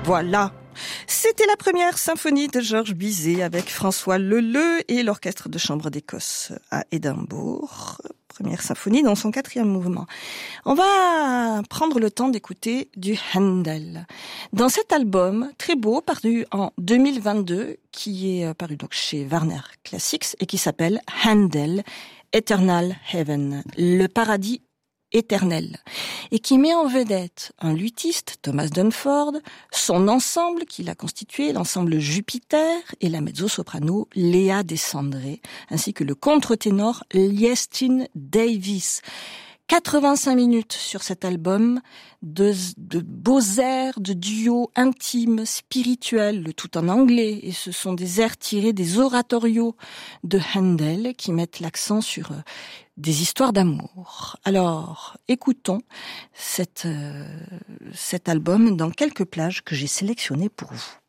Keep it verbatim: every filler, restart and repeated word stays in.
Voilà. C'était la première symphonie de Georges Bizet avec François Leleu et l'Orchestre de chambre d'Écosse à Édimbourg. Première symphonie dans son quatrième mouvement. On va prendre le temps d'écouter du Handel. Dans cet album, très beau, paru en deux mille vingt-deux, qui est paru donc chez Warner Classics et qui s'appelle Handel, Eternal Heaven, le paradis éternel, et qui met en vedette un luthiste, Thomas Dunford, son ensemble qu'il a constitué, l'ensemble Jupiter, et la mezzo-soprano Léa Descendré, ainsi que le contre-ténor Liestin Davis. quatre-vingt-cinq minutes sur cet album, de, de beaux airs, de duos intimes, spirituels, le tout en anglais, et ce sont des airs tirés des oratorios de Handel qui mettent l'accent sur euh, des histoires d'amour. Alors, écoutons cette, euh, cet album dans quelques plages que j'ai sélectionnées pour vous.